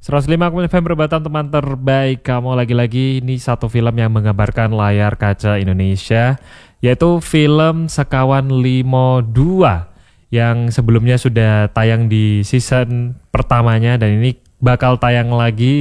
105 FM Perbatan teman terbaik kamu, lagi-lagi ini satu film yang menggambarkan layar kaca Indonesia, yaitu film Sekawan Limo 2 yang sebelumnya sudah tayang di season pertamanya dan ini bakal tayang lagi